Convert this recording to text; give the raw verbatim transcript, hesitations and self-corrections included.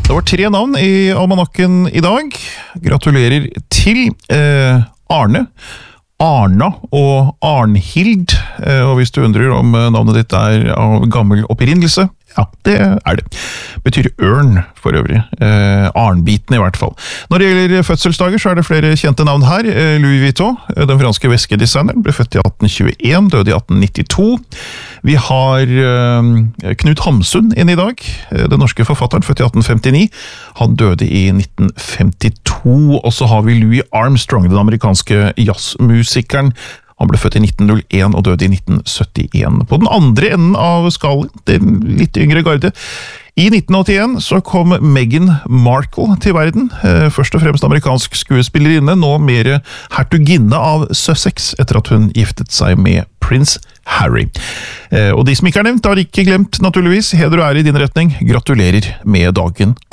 Det var tre navn i almanakken i dag. Gratulerer til eh, Arne, Arna og Arnhild. Eh, og hvis du undrer om navnet ditt er av gammel opprinnelse, ja, det er det. Betyr ørn for øvrig. Eh, Arnbiten i hvert fall. Når det gjelder fødselsdager, så er det flere kjente navn her. Eh, Louis Vuitton, den franske veskedesigneren, ble født i atten tjueen, døde i atten nittito. Vi har eh, Knut Hamsun inn i dag, den norske forfatteren, født i atten femtini. Han døde i nitten femtito. Og så har vi Louis Armstrong, den amerikanske jazzmusikeren. Han ble født i nitten null en og døde i nitten syttien. På den andre enden av skalaen, den litt yngre garde, i nitten åttien så kom Meghan Markle til verden, først og fremst amerikansk skuespillerinne, nå mer hertuginne av Sussex, etter at hun giftet seg med prins Harry. Og de som ikke er nevnt, har ikke glemt naturligvis, heder og ære i din retning. Gratulerer med dagen.